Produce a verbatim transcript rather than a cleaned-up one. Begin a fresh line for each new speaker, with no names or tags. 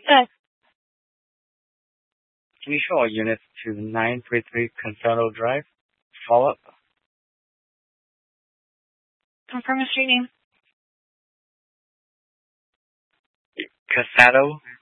Uh,
Can you show all units to nine three three Concerto Drive? Follow-up?
confirm the street name.
Casado